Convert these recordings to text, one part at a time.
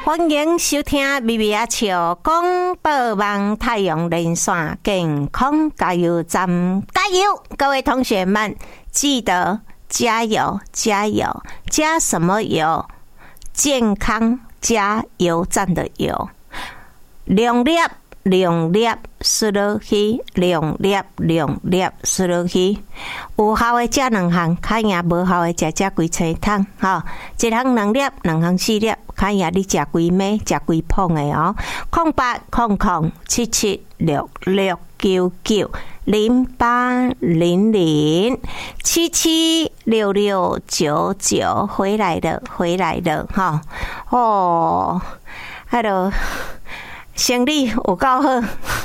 欢迎收听咪咪啊笑广播网太阳连线健康加油站，加油！各位同学们，记得加油加油，加什么油？健康加油站的油，量粒量粒输落去，量粒量粒输落去。有效的食两项，较赢无效的食规青汤，吼，一项两粒，两项四粒，较赢你食规暝，食规捧的哦。0800776699，回来了，哈，哦，迄落生理有够好。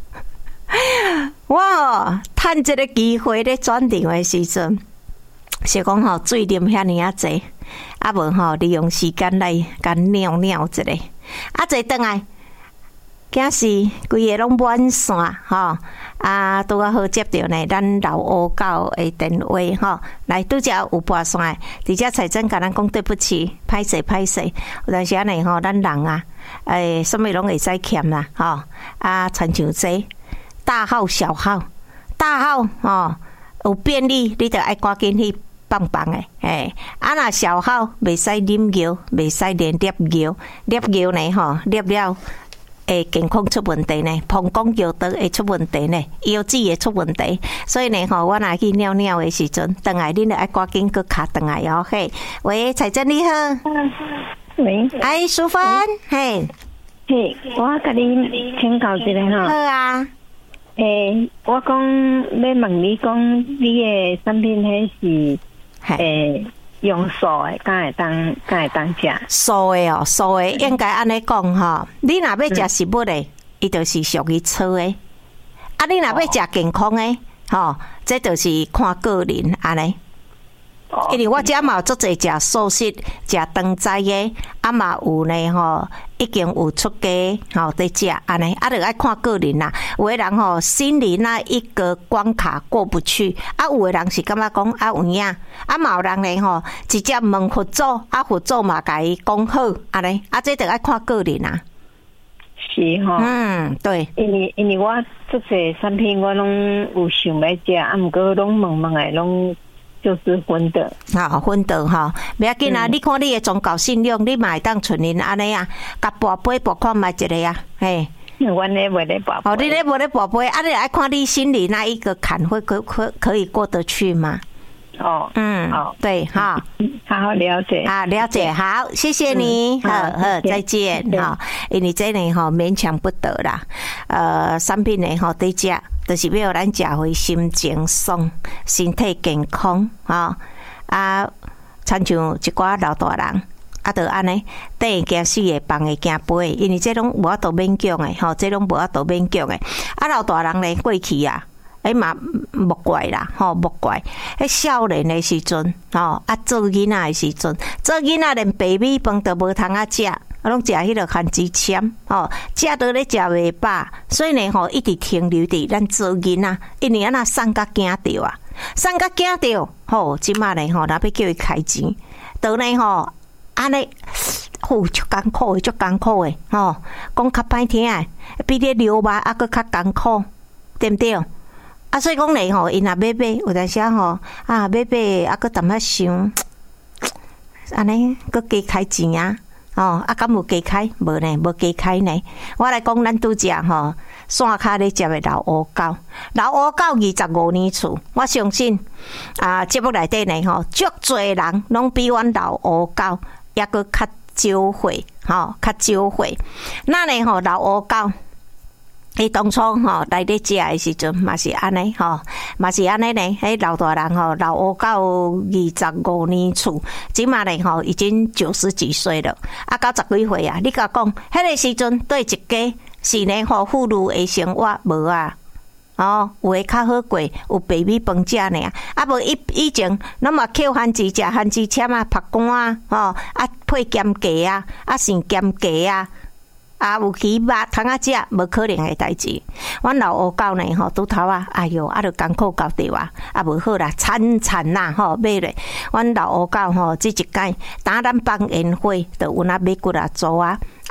我趁这个机会咧转场的时阵，是讲吼水啉遐尼啊济，啊无吼利用时间来甲尿尿一下，啊坐转来，惊是规个拢满线吼，啊拄啊好接到呢咱老乌狗的电话吼，来拄则有拨线的，伫遮彩珍甲咱讲对不起，歹势，有当时啊呢吼，咱人啊，什么拢会使欠啦吼，啊亲像这。大号小号，大号哦有便利，你就爱赶紧去棒棒诶，啊那小号袂使啉药，袂使连粒药，粒药呢吼，粒了会健康出问题呢，膀胱药都会出问题呢，腰子会出问题，所以呢吼，我若去尿尿的时阵，等下恁就爱赶紧去卡等下哦嘿。喂，彩珍你好， 喂， 淑芬，嘿， 我甲你请教一下吼。 好啊。 我讲要问你讲，你的产品迄是用素的，敢会当食？ 素的哦，素的应该安尼讲吼，你若要食食物的，伊就是属于粗的；啊，你若要食健康的，吼，这就是看个人安尼。因为我遮嘛有足侪食素食、食当斋的，啊嘛有呢吼，已经有出家吼在食安尼，啊，就爱看个人啦。有的人吼心里那一个关卡过不去，啊，有的人是感觉讲啊有影，啊嘛有人呢吼直接问佛祖，啊佛祖嘛甲伊讲好安尼，啊这就爱看个人啦。 是吼， 对， 因为我足侪产品我拢有想要食，啊，毋过拢问的拢。就是荤的， 荤的哈，不要紧啊！你看你的宗教信仰，你嘛会当存人安尼啊，甲跋杯跋看卖一个啊，嘿。 我咧无咧跋杯， 你咧无咧跋杯，啊，你爱看你心里那一个坎会可以过得去吗？对哈， 好了解啊，了解，好，谢谢你，好，再见哈。因为这呢哈勉强不得啦，产品呢哈对食。就是要咱食回心情爽，身体健康啊！亲像一寡老大人，啊，就安尼，等会惊死的，放会惊飞的，因为这拢无法度勉强的，吼，这拢无法度勉强的。啊，老大人咧过去啊，嘛莫怪啦，吼，莫怪。少年的时阵，吼，做囡仔的时阵，做囡仔连白米饭都无通食。拢食迄个番薯签，吼，食到咧食袂饱，所以呢，吼一直停留伫咱做囡仔，因为安那送甲惊着啊，送甲惊着，吼，即马呢，吼，若要叫伊开钱，倒呢，吼，安尼，足艰苦诶，足艰苦诶，吼，讲较歹听诶，比咧流肉还佫较艰苦，对毋对？啊，所以讲呢，吼，因若要买，有当时吼，啊，买啊，佫淡仔想，安尼佫加开钱啊。敢有加开？无呢，无加开呢。我来讲，咱拄只吼，山骹咧食的老乌狗，老乌狗25年厝，我相信节目内底呢吼，足侪人拢比阮老乌狗抑佫较少岁，较少岁。那呢吼，老乌狗。伊当初吼来咧食诶时阵，嘛是安尼吼，嘛是安尼呢。迄老大人吼，老乌狗25年厝，即马呢吼已经90几岁了，啊到10几岁啊。你甲讲，迄个时阵对一家是呢吼妇孺的生活无啊？有诶较好过，有白米饭食呢。啊无以前，咱嘛捡番薯食番薯签啊，拍干啊，配咸鸡啊，剩咸鸡啊。有鱼肉通啊食，无可能诶代志。阮老乌狗呢吼，拄头啊，哎哟，就艰苦到底啊，无好啦，惨啦吼，买咧。阮老乌狗吼，即一届打咱放烟花，就有那买骨啊做啊，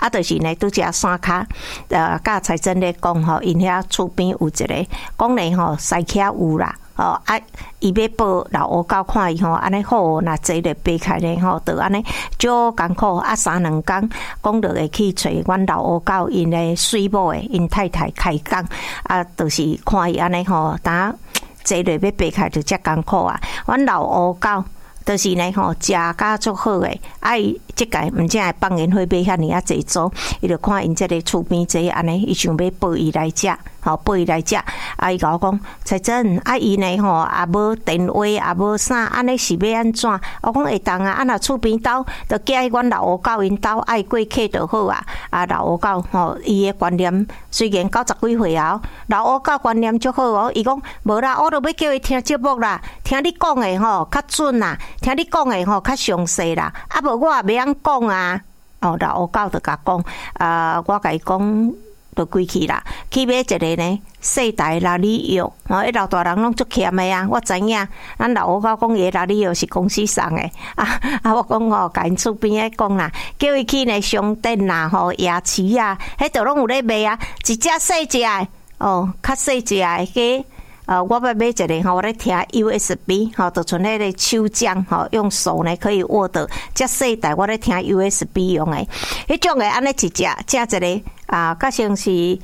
啊，就是呢，拄只山骹，甲财政咧讲吼，因遐厝边有一个，讲咧吼，西徛有啦。哦啊，伊要报老乌狗看伊吼，安尼好，若坐咧爬开咧吼，就安尼少艰苦啊，3-2工，讲着会去找阮老乌狗因咧水某诶，因太太开讲啊，就是看伊安尼吼，呾坐咧要爬开就遮艰苦啊，阮老乌狗。就是呢吼，食甲足好诶，啊伊即届毋正会放烟花买遐尔啊济组，伊就看因即个厝边这安尼，伊想要抱伊来食，吼抱伊来食，啊伊甲我讲，彩珍，啊伊呢吼也无电话，也无啥，安尼是要安怎？我讲会当啊，啊若厝边兜，就寄去阮老乌狗因兜爱过客就好啊。啊老乌狗吼，伊诶观念虽然90几岁啊，老乌狗观念足好哦。伊讲无啦，我都要叫伊听节目啦，听你讲诶吼较准啦。听你讲诶吼较详细啦，啊无我也袂晓讲啊。哦，老乌狗就甲讲，我甲伊讲，就归去啦，去买一个呢细台拉力药，迄老大人拢足欠诶啊，我知影。咱老乌狗讲伊拉力药是公司送诶，我讲吼，甲因厝边诶讲啦，叫伊去呢商店啦，吼夜市啊，迄度拢有咧卖啊，一只细只诶，哦，较细只诶个。我要买一个吼，我咧听 USB 吼，就像迄个手掌吼，用手呢可以握的，遮细台我咧听 USB 用诶，迄种诶安尼一只，加一个较像是一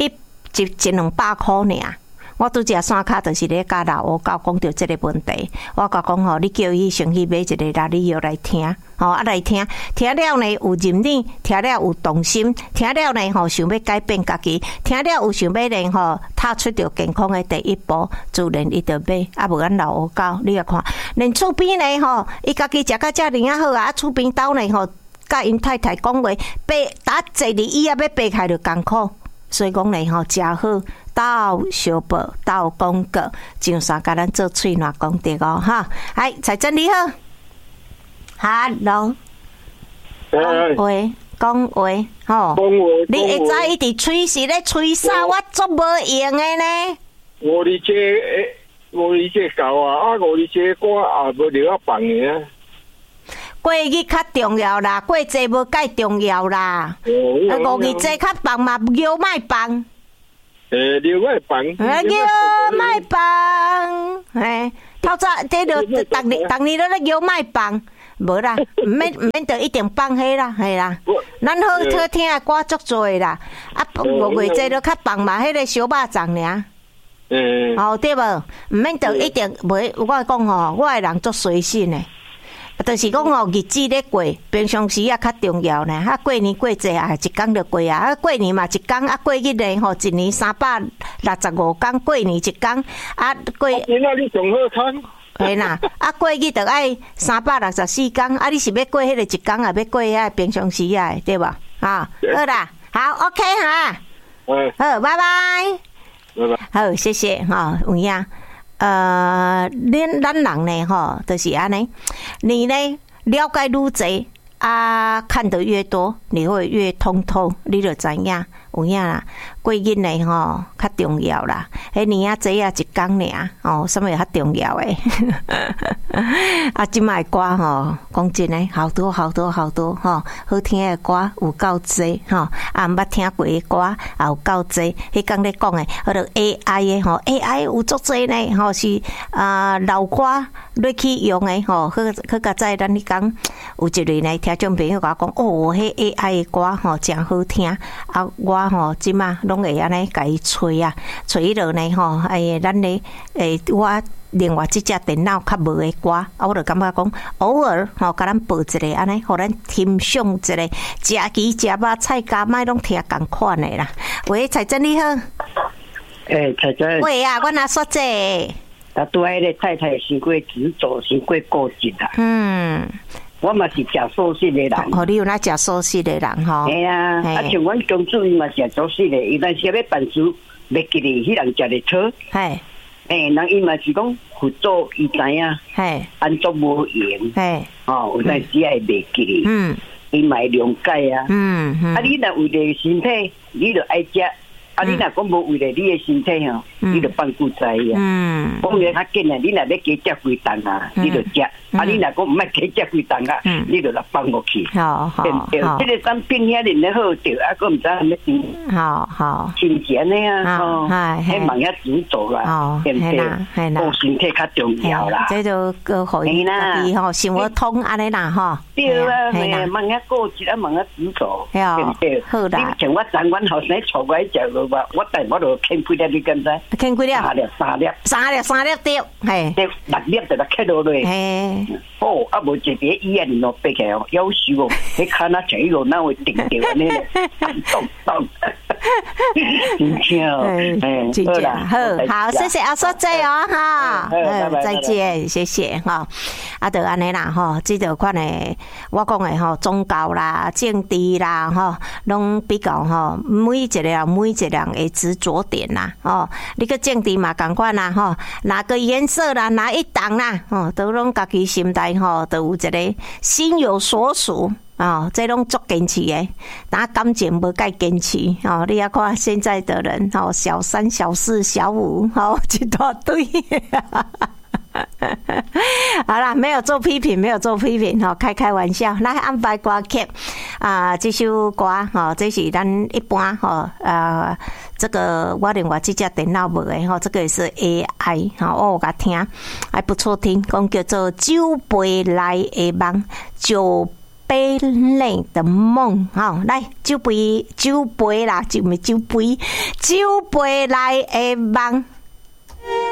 200块尔。我拄只山骹就是咧甲老乌狗讲到即个问题，我甲讲吼，你叫伊先去买一个拉力药来听，吼啊来听，听了呢有认真，听了有动心，听了呢吼想要改变家己，听了有想要呢吼踏出着健康的第一步，自然伊就买。啊无咱老乌狗，你来看，连厝边呢吼，伊家己食甲遮尔啊好啊，厝边兜呢吼，甲因太太讲话，爬坐伫椅啊要爬开就艰苦，所以讲呢吼，诚好。斗相报，斗广告，上山甲咱做喙暖讲对哦，哈！哎，财珍你好 ，Hello， 讲话，吼，你会知伊伫吹是咧吹啥？我足无用诶呢。 我哩这搞啊，我哩这歌也无了啊放诶啊。 过日较重要啦，过节无介重要啦。五日节较放嘛，摇卖放。 了卖放， 摇卖放，透早这着逐年都咧摇卖放，无啦，毋免着一定放迄啦，系啦。咱好听诶歌足多啦，五月节都较放嘛，迄个小肉粽尔。哦对无，毋免着一定袂。我讲吼，我诶人足随性诶。就是讲吼，日子咧过，平常时啊较重要呢。过年过节啊，一工就过啊。过年嘛一工，过日呢吼，一年365工，过年一工啊过。 那你上好看。 系啦，过日就爱364工，你是要过迄个一工啊，要过遐平常时啊，对无？好啦，好 OK 哈。好，拜拜。 拜拜。 好，谢谢哈，有影。咱人呢吼，就是安尼，你呢了解愈侪看得越多，你会越通透，你就知影有影啦。过日呢吼较重要啦，迄年啊节啊一工尔哦，什么较重要诶？即卖歌吼，讲真诶，好多吼，好听诶歌有够多吼，毋捌听过诶歌也有够多。迄工咧讲诶，迄个 AI 诶吼 ，AI 有足多呢吼，是老歌落去用诶吼，去甲在咱咧讲有一类呢，听众朋友甲我讲，哦，迄 AI 诶歌吼真好听我吼即马拢会安尼甲伊吹啊，吹落呢吼，咱咧我另外即只电脑较无诶歌，我就感觉讲偶尔吼，甲咱报一个安尼，互咱欣赏一个食鸡食肉菜加麦拢听共款诶啦。喂，彩珍你好。 彩珍。 喂啊，我若说这。 拄仔迄个太太先过执着，先过固执啦。我嘛是食素食的人。 哦，你有哪食素食的人吼？ 系啊，像阮公主伊嘛食素食的，伊但是要办事，袂记哩，迄人食得错。 系。 人伊嘛是讲辅助，伊知影。 系。 安怎无用？ 系。 有但是也袂记哩。伊嘛会谅解啊。你若为了身体，你就爱食。你若讲无为了你的身体吼，你就放顾在啊。讲个较紧啊，你若要加食几顿啊，你就食。 啊，你若讲唔爱加这几档啊，你就来放过去。 好， 这个产品遐哩然后着，啊，个唔知系咩事。 好， 新鲜的啊，系慢一煮做啦，对不对？对身体较重要啦。 这就个可以自己吼生活通安尼啦吼。 对啦，慢一过节啊，慢一煮做，对不对？ 好啦。 你像我昨晚后生坐过一只个话，我带我就牵几粒，你敢知？ 牵几粒？3粒碟，系。 6粒就来开落嚟。哦，啊无一碟医院咯，背起哦，夭寿哦，你看那这路那会定掉呢，咚，真巧， 好，谢谢阿叔仔哦，哈，再见，谢谢哈，啊，就安尼啦吼，这条款的我讲的吼，宗教啦、政治啦吼，拢比较吼，每一样的执着点啦，哦，你个政治嘛同款啦吼，哪个颜色啦，哪一党啦，哦，都拢家己心内吼，都有一个心有所属。这拢足坚持的，打感情无介坚持哦。你也看现在的人哦，小3、小4、小5，一大堆。好啦，没有做批评，开玩笑。来安排歌曲啊，这首歌这是咱一般这个我另外这只电脑无的这个是 AI 我有甲听，还不错听，讲叫做酒杯内的梦，酒杯内的梦，来酒杯啦，就咪酒杯内的梦。